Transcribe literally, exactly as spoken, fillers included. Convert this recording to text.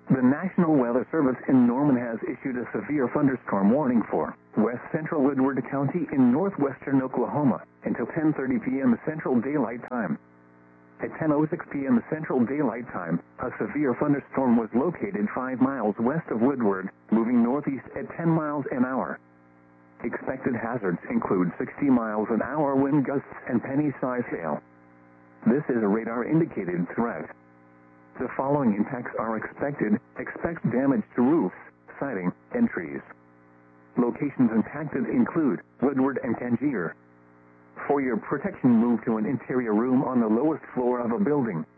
The National Weather Service in Norman has issued a severe thunderstorm warning for west central Woodward County in northwestern Oklahoma until ten thirty p.m. Central Daylight Time. At ten oh six p.m. Central Daylight Time, a severe thunderstorm was located five miles west of Woodward, moving northeast at ten miles an hour. Expected hazards include sixty miles an hour wind gusts and penny-sized hail. This is a radar-indicated threat. The following impacts are expected. Expect damage to roofs, siding, and trees. Locations impacted include Woodward and Tangier. For your protection, move to an interior room on the lowest floor of a building.